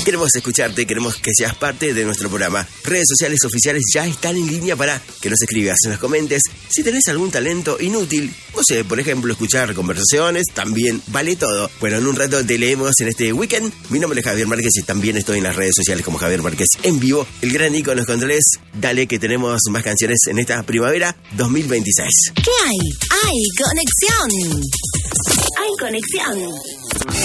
Queremos escucharte, queremos que seas parte de nuestro programa. Redes sociales oficiales ya están en línea para que nos escribas, nos comentes. Si tenés algún talento inútil, no sé, por ejemplo, escuchar conversaciones, también vale todo. Bueno, en un rato te leemos en este weekend. Mi nombre es Javier Márquez y también estoy en las redes sociales como Javier Márquez en vivo. El gran Nico en los controles. Dale que tenemos más canciones en esta primavera 2026. ¿Qué hay? Hay conexión. Hay conexión.